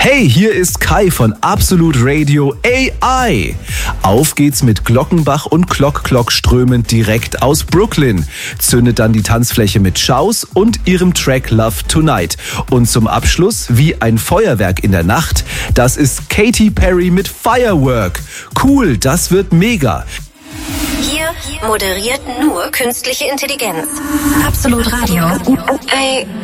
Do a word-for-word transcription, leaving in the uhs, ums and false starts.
Hey, hier ist Kai von Absolut Radio A I. Auf geht's mit Glockenbach und Glock Glock strömend direkt aus Brooklyn. Zündet dann die Tanzfläche mit Schaus und ihrem Track Love Tonight. Und zum Abschluss, wie ein Feuerwerk in der Nacht, das ist Katy Perry mit Firework. Cool, das wird mega. Hier moderiert nur künstliche Intelligenz. Absolut Radio. A